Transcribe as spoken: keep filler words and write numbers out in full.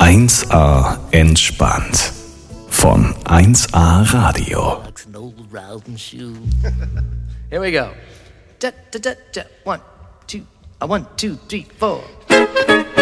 eins A entspannt von eins A Radio. Here we go. Da, da, da, da. One, two, uh, one, two, three, four.